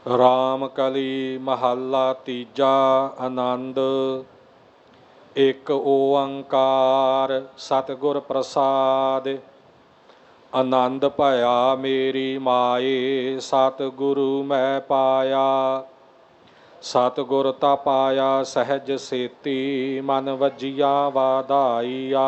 ਰਾਮ ਕਲੀ ਮਹੱਲਾ ਤੀਜਾ। ਆਨੰਦ। ਇੱਕ ਓੰਕਾਰ ਸਤਿਗੁਰ ਪ੍ਰਸਾਦਿ। ਆਨੰਦ ਭਇਆ ਮੇਰੀ ਮਾਏ, ਸਤਿਗੁਰੂ ਮੈਂ ਪਾਇਆ। ਸਤਿਗੁਰ ਤਾ ਪਾਇਆ ਸਹਿਜ ਸੇਤੀ, ਮਨ ਵਜੀਆ ਵਾਧਾਈਆ।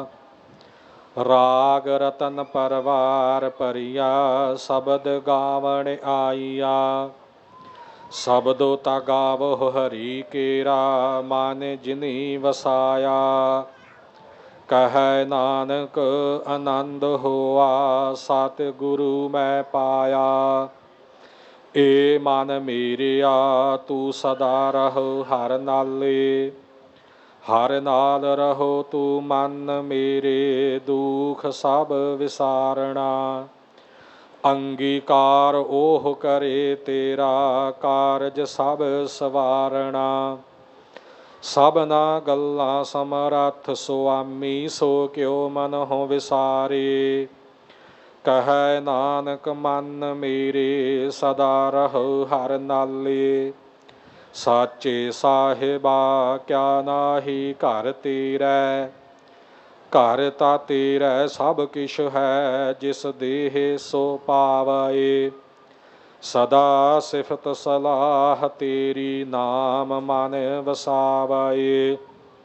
ਰਾਗ ਰਤਨ ਪਰਵਾਰ ਭਰੀਆ, ਸ਼ਬਦ ਗਾਵਣ ਆਈਆ। ਸ਼ਬਦੋ ਤਾ ਗਾਵਹੁ ਹਰੀ ਕੇਰਾ, ਮਨ ਜਿਨੀ ਵਸਾਇਆ। ਕਹੈ ਨਾਨਕ ਆਨੰਦ ਹੋਆ, ਸਤਿਗੁਰੂ ਮੈਂ ਪਾਇਆ। ਏ ਮਨ ਮੇਰਿਆ ਤੂੰ ਸਦਾ ਰਹੋ ਹਰਿ ਨਾਲੇ, ਹਰਿ ਨਾਲ ਰਹੋ ਤੂੰ ਮਨ ਮੇਰੇ, ਦੁਖ ਸਭ ਵਿਸਾਰਣਾ। ਅੰਗੀਕਾਰ ਓਹ ਕਰੇ ਤੇਰਾ, ਕਾਰਜ ਸਭ ਸਵਾਰਣਾ। ਸਭਨਾ ਗੱਲਾਂ ਸਮਰੱਥ ਸੁਆਮੀ, ਸੋ ਕਿਉ ਮਨਹੁ ਵਿਸਾਰੇ। ਕਹੈ ਨਾਨਕ ਮਨ ਮੇਰੇ ਸਦਾ ਰਹੋ ਹਰਿ ਨਾਲੇ। ਸਾਚੇ ਸਾਹਿਬਾ ਕਿਆ ਨਾਹੀ ਘਰ ਤੇਰੈ, ਘਰ ਤਾ ਤੇਰੈ ਸਭ ਕਿਛੁ ਹੈ, ਜਿਸ ਦੇਹ ਸੋ ਪਾਵੈ। ਸਦਾ ਸਿਫਤ ਸਲਾਹ ਤੇਰੀ, ਨਾਮ ਮਨ ਵਸਾਵੈ।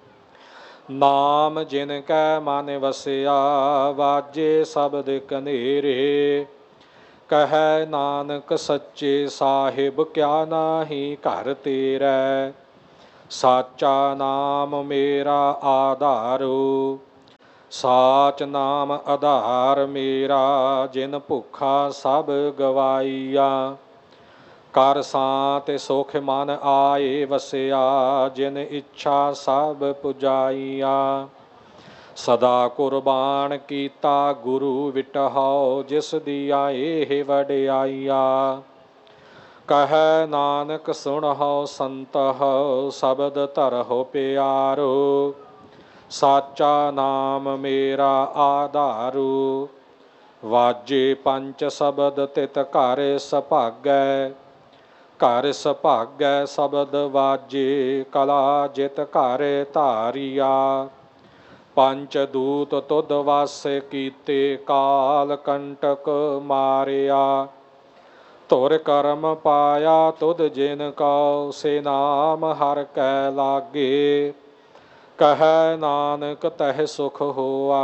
ਨਾਮ ਜਿਨ ਕੈ ਮਨ ਵਸਿਆ, ਵਾਜੇ ਸ਼ਬਦ ਕਨੇਰੇ। ਕਹੈ ਨਾਨਕ ਸੱਚੇ ਸਾਹਿਬ ਕਿਆ ਨਾਹੀ ਘਰ ਤੇਰੈ। ਸਾਚਾ ਨਾਮ ਮੇਰਾ ਆਧਾਰੋ, ਸਾਚ ਨਾਮ ਆਧਾਰ ਮੇਰਾ। ਜਿਨ ਭੁੱਖਾ ਸਭ ਗਵਾਈਆ, ਕਰ ਸਾਂਤਿ ਸੁਖ ਮਨ ਆਏ ਵਸਿਆ। ਜਿਨ ਇੱਛਾ ਸਭ ਪੁਜਾਈਆ, ਸਦਾ ਕੁਰਬਾਨ ਕੀਤਾ ਗੁਰੂ ਵਿਟਹੁ। ਜਿਸ ਦੀਆਂ ਇਹ ਵਡਿਆਈਆ, ਕਹੈ ਨਾਨਕ ਸੁਣਹੁ ਸੰਤਹੁ, ਸ਼ਬਦ ਧਰਹੁ ਪਿਆਰੋ। ਸਾਚਾ ਨਾਮ ਮੇਰਾ ਆਧਾਰੋ, ਵਾਜੇ ਪੰਚ ਸ਼ਬਦ ਤਿਤ ਘਰ ਸੁਭਾਗੈ। ਘਰ ਸੁਭਾਗੈ ਸ਼ਬਦ ਵਾਜੇ, ਕਲਾ ਜਿਤ ਘਰ ਧਾਰੀਆ। ਪੰਚ ਦੂਤ ਤੁਧ ਵਸ ਕੀਤੇ, ਕਾਲ ਕੰਟਕ ਮਾਰਿਆ। ਧੁਰ ਕਰਮ ਪਾਇਆ ਤੁਧ ਜਿਨ ਕਉ, ਸੇ ਨਾਮ ਹਰਿ ਕੈ ਲਾਗੇ। ਕਹੈ ਨਾਨਕ ਤਹਿ ਸੁਖ ਹੋਆ,